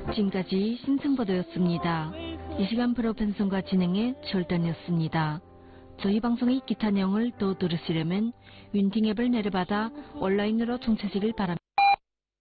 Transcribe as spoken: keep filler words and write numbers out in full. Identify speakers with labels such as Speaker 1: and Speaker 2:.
Speaker 1: 지금까지 신승보도였습니다. 이 시간 프로 편성과 진행의 절단이었습니다. 저희 방송의 기타 내용을 더 들으시려면 윈팅 앱을 내려받아 온라인으로 청취하시길 바랍니다.